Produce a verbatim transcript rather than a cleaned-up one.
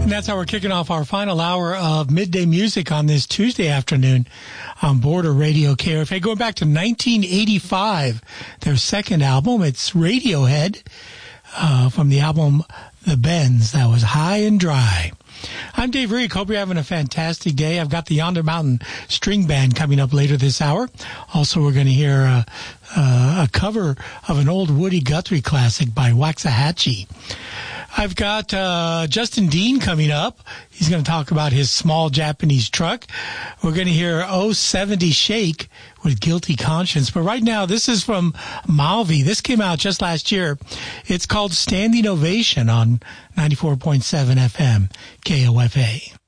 And that's how we're kicking off our final hour of midday music on this Tuesday afternoon on Border Radio K R F A. Going back to nineteen eighty-five, their second album, it's Radiohead, uh, from the album The Bends. That was High and Dry. I'm Dave Rick. Hope you're having a fantastic day. I've got the Yonder Mountain String Band coming up later this hour. Also, we're going to hear a, a, a cover of an old Woody Guthrie classic by Waxahachie. I've got uh, Justin Dean coming up. He's going to talk about his small Japanese truck. We're going to hear oh seventy Shake with Guilty Conscience. But right now, this is from Malvi. This came out just last year. It's called Standing Ovation on ninety-four point seven F M K O F A.